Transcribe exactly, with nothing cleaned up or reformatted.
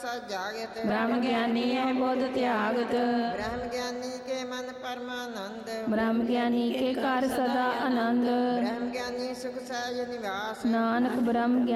जागत ब्रह्म ज्ञानी है बोध त्यागत ब्रह्म ज्ञानी के मन परमानंद ब्रह्म ज्ञानी के कार सदा आनंद ब्रह्म ज्ञानी सुख सहज निवास नानक ब्रह्म